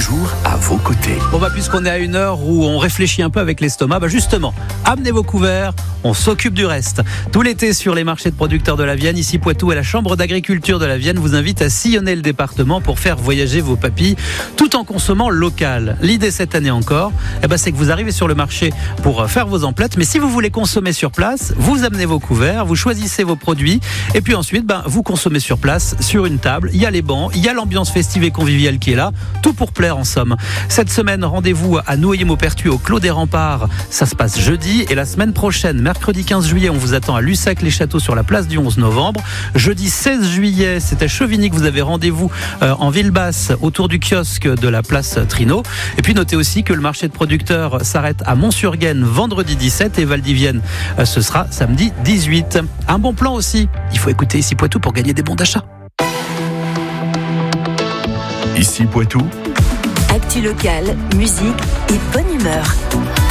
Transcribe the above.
jours à vos côtés. Bon puisqu'on est à une heure où on réfléchit un peu avec l'estomac, justement, amenez vos couverts, on s'occupe du reste. Tout l'été sur les marchés de producteurs de la Vienne, ici Poitou et la Chambre d'agriculture de la Vienne vous invite à sillonner le département pour faire voyager vos papilles tout en consommant local. L'idée cette année encore, c'est que vous arrivez sur le marché pour faire vos emplettes, mais si vous voulez consommer sur place, vous amenez vos couverts, vous choisissez vos produits et puis ensuite vous consommez sur place, sur une table, il y a les bancs, il y a l'ambiance festive et conviviale qui est là, tout pour plaire en somme. Cette semaine, rendez-vous à Noyer-Maupertuis au Clos des Remparts, ça se passe jeudi, et la semaine prochaine, mercredi 15 juillet, on vous attend à Lussac-les-Châteaux sur la place du 11 novembre. Jeudi 16 juillet, c'est à Chevigny que vous avez rendez-vous en Ville-Basse autour du kiosque de la place Trino. Et puis notez aussi que le marché de producteurs s'arrête à Mont-sur-Gaine vendredi 17 et Valdivienne, ce sera samedi 18. Un bon plan aussi, il faut écouter ici Poitou pour gagner des bons d'achat. Ici Poitou, actu locale, musique et bonne humeur.